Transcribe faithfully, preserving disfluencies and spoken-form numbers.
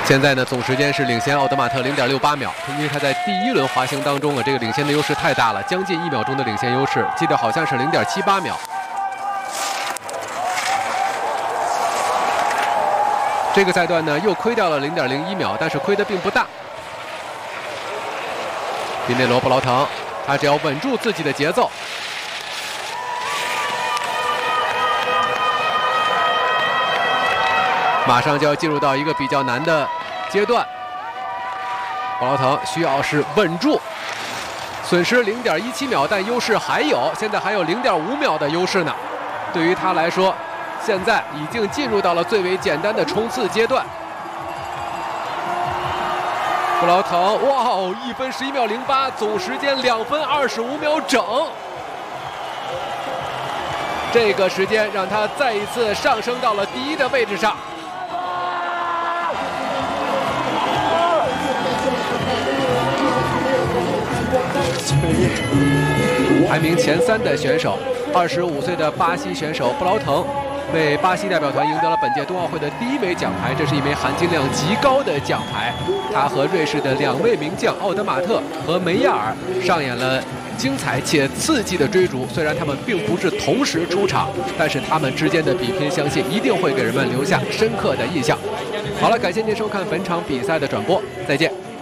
现在呢，总时间是领先奥德马特 零点六八秒，因为他在第一轮滑行当中啊，这个领先的优势太大了，将近一秒钟的领先优势，记得好像是 零点七八秒。这个赛段呢，又亏掉了 零点零一秒，但是亏的并不大。宾内罗·布劳腾，他只要稳住自己的节奏。 马上就要进入到一个比较难的阶段，布劳腾需要是稳住，损失 零点一七秒，但优势还有，现在还有 零点五秒的优势呢。对于他来说，现在已经进入到了最为简单的冲刺阶段。布劳腾，哇哦，一分十一秒零八，总时间两分二十五秒整。 这个时间让他再一次上升到了第一的位置上。排名前三的选手，二十五岁的巴西选手布劳腾，为巴西代表团赢得了本届冬奥会的第一枚奖牌，这是一枚含金量极高的奖牌。他和瑞士的两位名将奥德马特和梅亚尔上演了 精彩且刺激的追逐，虽然他们并不是同时出场，但是他们之间的比拼，相信一定会给人们留下深刻的印象。好了，感谢您收看本场比赛的转播，再见。